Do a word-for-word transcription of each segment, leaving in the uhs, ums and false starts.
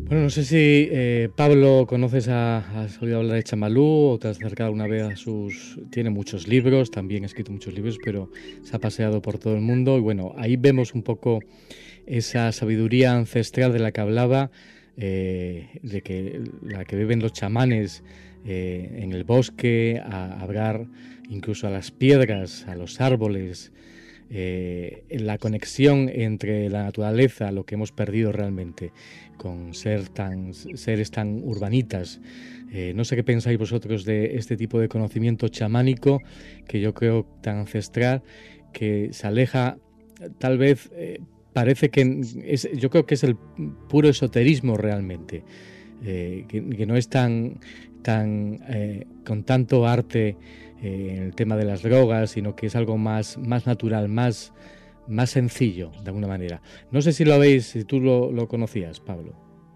Bueno, no sé si eh, Pablo conoces a, has oído hablar de Chamalú o te has acercado alguna vez a sus... Tiene muchos libros, también ha escrito muchos libros, pero se ha paseado por todo el mundo y bueno, ahí vemos un poco esa sabiduría ancestral de la que hablaba, eh, de que la que viven los chamanes eh, en el bosque, a hablar incluso a las piedras, a los árboles, eh, la conexión entre la naturaleza, lo que hemos perdido realmente, con ser tan, seres tan urbanitas. Eh, no sé qué pensáis vosotros de este tipo de conocimiento chamánico, que yo creo tan ancestral, que se aleja tal vez... Eh, parece que es, yo creo que es el puro esoterismo realmente, eh, que, que no es tan, tan eh, con tanto arte eh, en el tema de las drogas, sino que es algo más, más natural, más, más sencillo, de alguna manera. No sé si lo veis, si tú lo, lo conocías, Pablo.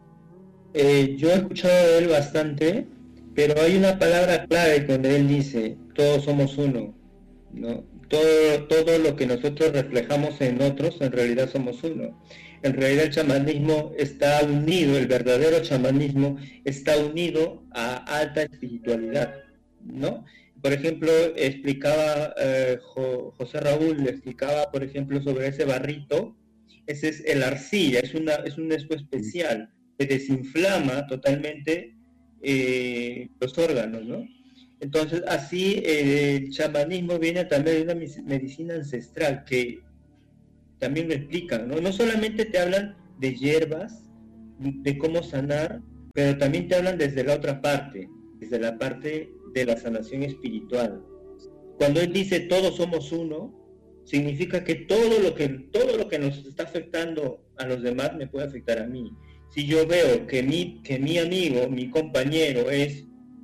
Eh, yo he escuchado de él bastante, pero hay una palabra clave donde él dice, todos somos uno, ¿no? Todo, todo lo que nosotros reflejamos en otros, en realidad somos uno. En realidad el chamanismo está unido, el verdadero chamanismo está unido a alta espiritualidad, ¿no? Por ejemplo, explicaba eh, Jo- José Raúl, le explicaba, por ejemplo, sobre ese barrito, ese es el arcilla, es, una, es un espo especial que desinflama totalmente eh, los órganos, ¿no? Entonces, así eh, el chamanismo viene también de una medicina ancestral que también lo explican, ¿no? No solamente te hablan de hierbas, de cómo sanar, pero también te hablan desde la otra parte, desde la parte de la sanación espiritual. Cuando él dice todos somos uno, significa que todo lo que, todo lo que nos está afectando a los demás me puede afectar a mí. Si yo veo que mi, que mi amigo, mi compañero es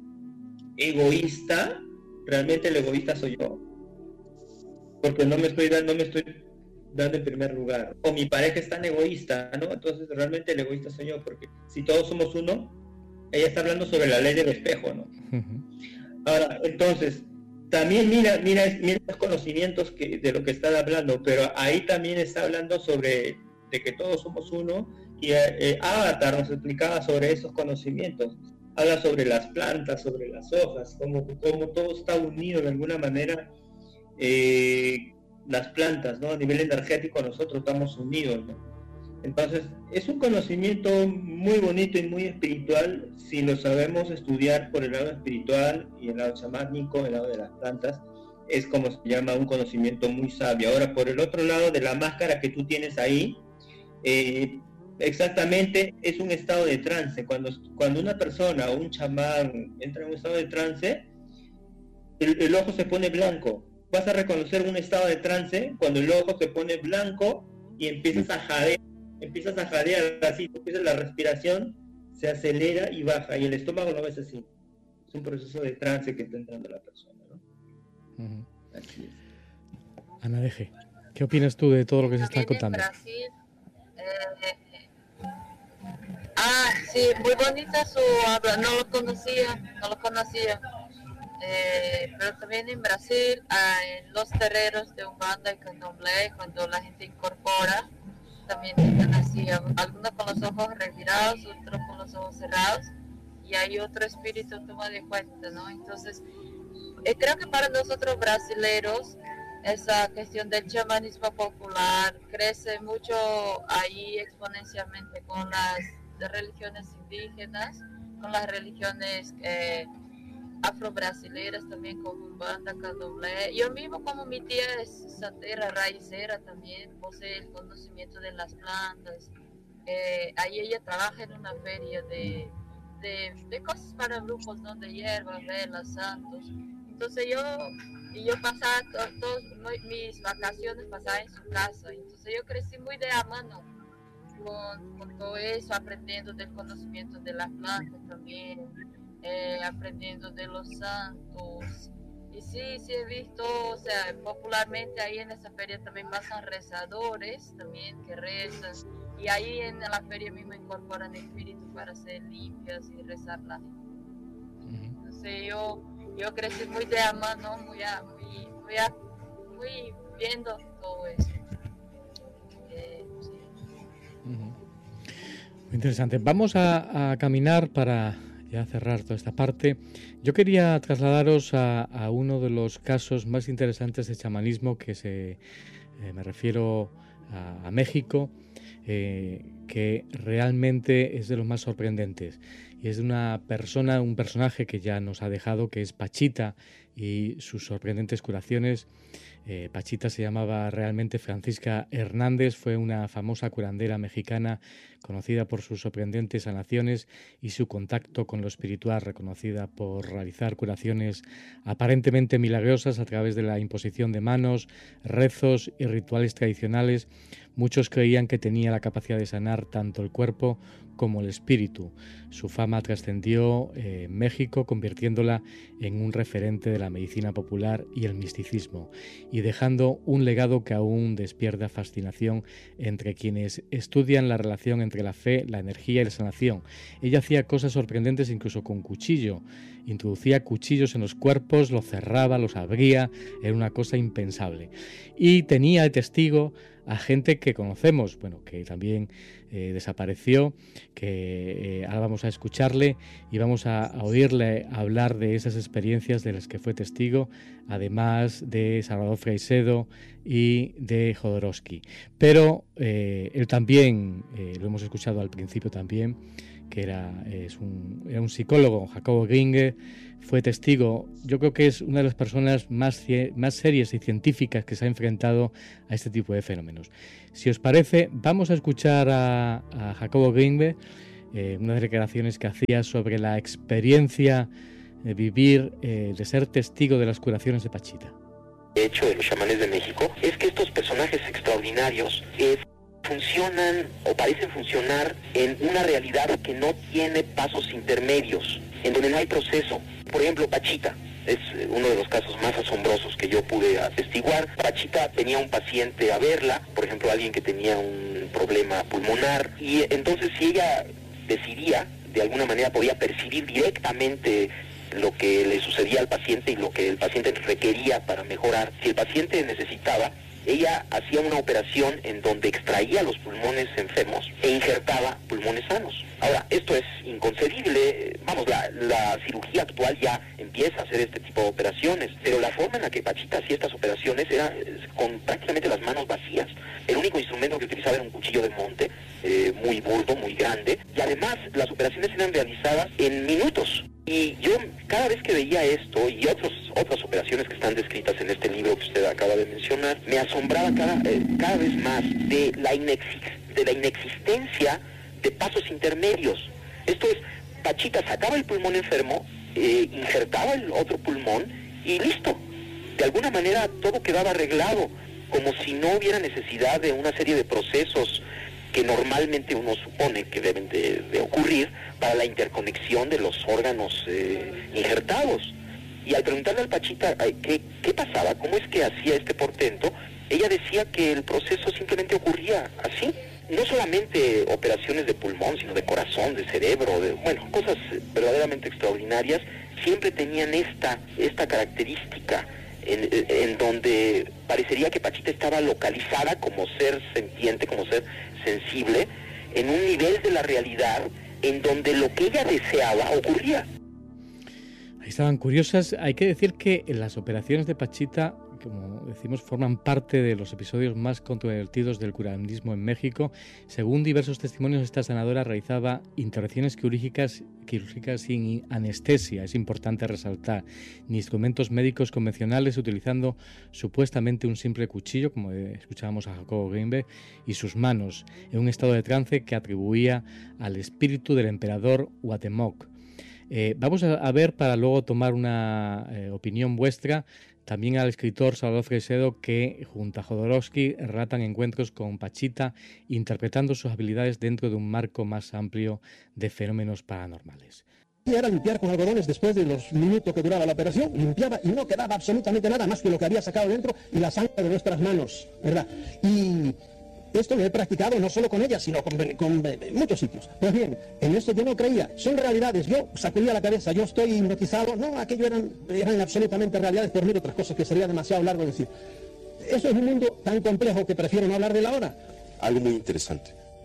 egoísta, realmente el egoísta soy yo, porque no me estoy dando, no me estoy dando en primer lugar. O mi pareja es tan egoísta, ¿no? Entonces realmente el egoísta soy yo, porque si todos somos uno, ella está hablando sobre la ley del espejo, ¿no? Uh-huh. Ahora, entonces, también mira, mira, mira los conocimientos que, de lo que está hablando, pero ahí también está hablando sobre de que todos somos uno, y eh, Avatar nos explicaba sobre esos conocimientos. Habla sobre las plantas, sobre las hojas, como, como todo está unido de alguna manera. Eh, las plantas, ¿no? A nivel energético nosotros estamos unidos, ¿no? Entonces, es un conocimiento muy bonito y muy espiritual si lo sabemos estudiar por el lado espiritual y el lado chamánico, el lado de las plantas. Es como se llama un conocimiento muy sabio. Ahora, por el otro lado de la máscara que tú tienes ahí, eh, exactamente es un estado de trance. Cuando, cuando una persona o un chamán entra en un estado de trance, el, el ojo se pone blanco. Vas a reconocer un estado de trance cuando el ojo se pone blanco y empiezas a jadear, empiezas a jadear así, empieza la respiración, se acelera y baja, y el estómago lo ves así. Es un proceso de trance que está entrando la persona, ¿no? Uh-huh. Así es. Ana Deje, ¿qué opinas tú de todo lo que se está También en contando? Brasil, eh, ah, sí, muy bonita su habla, no lo conocía, no lo conocía. Eh, pero también en Brasil, ah, en los terreros de Umbanda y Candomblé, cuando la gente incorpora, también están así, algunos con los ojos revirados, otros con los ojos cerrados, y hay otro espíritu toma de cuenta, ¿no? Entonces, eh, creo que para nosotros brasileros, esa cuestión del chamanismo popular crece mucho ahí exponencialmente con las religiones indígenas, con las religiones eh, afro-brasileiras también, como Umbanda, Candomblé. Yo mismo, como mi tía es santera, raicera también, posee el conocimiento de las plantas. Eh, ahí ella trabaja en una feria de, de, de cosas para brujos, ¿no? De hierbas, velas, santos. Entonces yo, y yo pasaba to, todas mis vacaciones pasaba en su casa. Entonces yo crecí muy de a mano con, con todo eso, aprendiendo del conocimiento de las plantas también. Eh, aprendiendo de los santos. Y sí, sí he visto, o sea, popularmente ahí en esa feria también pasan rezadores, también que rezan. Y ahí en la feria mismo incorporan espíritus para hacer limpias y rezar la gente. Entonces yo, yo crecí muy de a mano, muy, a, muy, muy, a, muy viendo todo eso. Eh, sí. Uh-huh. Interesante. Vamos a, a caminar para ya cerrar toda esta parte. Yo quería trasladaros a, a uno de los casos más interesantes de chamanismo que se, eh, me refiero a, a México, eh, que realmente es de los más sorprendentes. Y es de una persona, un personaje que ya nos ha dejado, que es Pachita, y sus sorprendentes curaciones. Eh, Pachita se llamaba realmente Francisca Hernández, fue una famosa curandera mexicana conocida por sus sorprendentes sanaciones y su contacto con lo espiritual, reconocida por realizar curaciones aparentemente milagrosas a través de la imposición de manos, rezos y rituales tradicionales. Muchos creían que tenía la capacidad de sanar tanto el cuerpo como el espíritu. Su fama trascendió eh, en México, convirtiéndola en un referente de la medicina popular y el misticismo, y dejando un legado que aún despierta fascinación entre quienes estudian la relación entre la fe, la energía y la sanación. Ella hacía cosas sorprendentes incluso con cuchillo. Introducía cuchillos en los cuerpos, los cerraba, los abría, era una cosa impensable. Y tenía de testigo a gente que conocemos, bueno, que también eh, desapareció, que eh, ahora vamos a escucharle y vamos a, a oírle hablar de esas experiencias de las que fue testigo, además de Salvador Freixedo y de Jodorowsky. Pero eh, él también, eh, lo hemos escuchado al principio también, que era, es un, era un psicólogo, Jacobo Gringe, fue testigo. Yo creo que es una de las personas más, más serias y científicas que se ha enfrentado a este tipo de fenómenos. Si os parece, vamos a escuchar a, a Jacobo Gringe, eh, unas declaraciones que hacía sobre la experiencia de vivir, eh, de ser testigo de las curaciones de Pachita. De hecho, de los chamanes de México, es que estos personajes extraordinarios eh, funcionan o parecen funcionar en una realidad que no tiene pasos intermedios, en donde no hay proceso. Por ejemplo, Pachita es uno de los casos más asombrosos que yo pude atestiguar. Pachita tenía un paciente a verla, por ejemplo, alguien que tenía un problema pulmonar, y entonces si ella decidía, de alguna manera podía percibir directamente lo que le sucedía al paciente y lo que el paciente requería para mejorar. Si el paciente necesitaba, ella hacía una operación en donde extraía los pulmones enfermos e injertaba pulmones sanos. Ahora, esto es inconcebible. Vamos, la, la cirugía actual ya empieza a hacer este tipo de operaciones, pero la forma en la que Pachita hacía estas operaciones era con prácticamente las manos vacías. El único instrumento que utilizaba era un cuchillo de monte, eh, muy burdo, muy grande, y además las operaciones eran realizadas en minutos. Y yo cada vez que veía esto y otros, otras operaciones que están descritas en este libro que usted acaba de mencionar, me asombraba cada, eh, cada vez más de la, inexist- de la inexistencia de pasos intermedios. Esto es, Pachita sacaba el pulmón enfermo, eh, injertaba el otro pulmón y listo. De alguna manera todo quedaba arreglado, como si no hubiera necesidad de una serie de procesos que normalmente uno supone que deben de, de ocurrir para la interconexión de los órganos eh, injertados. Y al preguntarle al Pachita ¿qué, qué pasaba, cómo es que hacía este portento, ella decía que el proceso simplemente ocurría así. No solamente operaciones de pulmón, sino de corazón, de cerebro, de, bueno, cosas verdaderamente extraordinarias, siempre tenían esta, esta característica en, en donde parecería que Pachita estaba localizada como ser sentiente, como ser sensible, en un nivel de la realidad en donde lo que ella deseaba ocurría. Ahí estaban curiosas. Hay que decir que las operaciones de Pachita, como decimos, forman parte de los episodios más controvertidos del curanderismo en México. Según diversos testimonios, esta sanadora realizaba intervenciones quirúrgicas, quirúrgicas sin anestesia, es importante resaltar, ni instrumentos médicos convencionales, utilizando supuestamente un simple cuchillo, como escuchábamos a Jacobo Gringe, y sus manos, en un estado de trance que atribuía al espíritu del emperador Cuauhtémoc. Eh, vamos a, a ver, para luego tomar una eh, opinión vuestra, también al escritor Salvador Freixedo, que junto a Jodorowsky relatan encuentros con Pachita, interpretando sus habilidades dentro de un marco más amplio de fenómenos paranormales. Era limpiar con algodones después de los minutos que duraba la operación, limpiaba y no quedaba absolutamente nada más que lo que había sacado dentro y la sangre de nuestras manos, ¿verdad? Y esto lo he practicado no solo con ella, sino con, con, con muchos sitios. Pues bien, en esto yo no creía, son realidades, yo sacudía la cabeza, yo estoy hipnotizado, no, aquello eran, eran absolutamente realidades, por mí otras cosas que sería demasiado largo decir. Eso es un mundo tan complejo que prefiero no hablar de la hora. Algo muy interesante.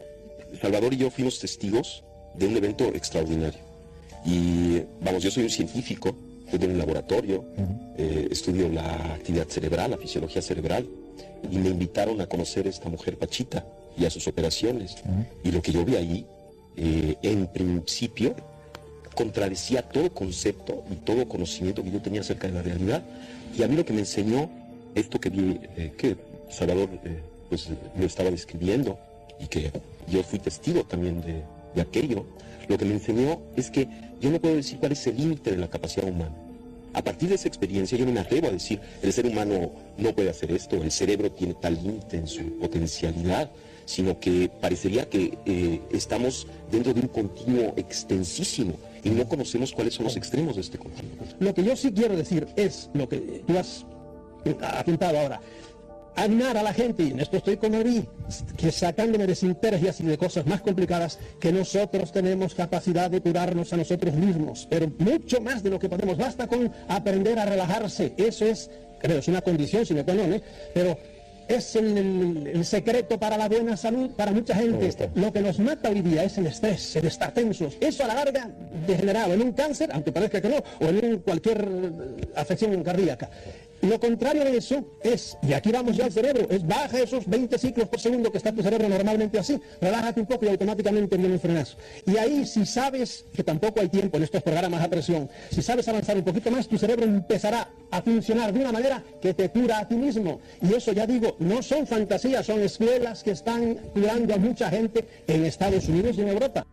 Salvador y yo fuimos testigos de un evento extraordinario. Y vamos, yo soy un científico, estoy en un laboratorio, uh-huh. eh, estudio la actividad cerebral, la fisiología cerebral, y me invitaron a conocer a esta mujer Pachita y a sus operaciones. Uh-huh. Y lo que yo vi ahí, eh, en principio, contradecía todo concepto y todo conocimiento que yo tenía acerca de la realidad. Y a mí lo que me enseñó, esto que vi, eh, que Salvador eh, pues, lo estaba describiendo, y que yo fui testigo también de, de aquello, lo que me enseñó es que yo no puedo decir cuál es el límite de la capacidad humana. A partir de esa experiencia yo no me atrevo a decir, el ser humano no puede hacer esto, el cerebro tiene tal límite en su potencialidad, sino que parecería que eh, estamos dentro de un continuo extensísimo y no conocemos cuáles son los extremos de este continuo. Lo que yo sí quiero decir es lo que tú has apuntado ahora. Animar a la gente, y en esto estoy con Ari, que sacándome de sintergias y de cosas más complicadas, que nosotros tenemos capacidad de curarnos a nosotros mismos, pero mucho más de lo que podemos. Basta con aprender a relajarse. Eso es, creo, es una condición sine qua non, ¿eh? Pero es el, el, el secreto para la buena salud para mucha gente. Lo que nos mata hoy día es el estrés, el estar tensos. Eso a la larga degenerado en un cáncer, aunque parezca que no, o en cualquier afección cardíaca. Lo contrario de eso es, y aquí vamos ya al cerebro, es baja esos veinte ciclos por segundo que está tu cerebro normalmente así, relájate un poco y automáticamente viene un frenazo. Y ahí, si sabes, que tampoco hay tiempo en estos programas a presión, si sabes avanzar un poquito más, tu cerebro empezará a funcionar de una manera que te cura a ti mismo. Y eso, ya digo, no son fantasías, son escuelas que están curando a mucha gente en Estados Unidos y en Europa.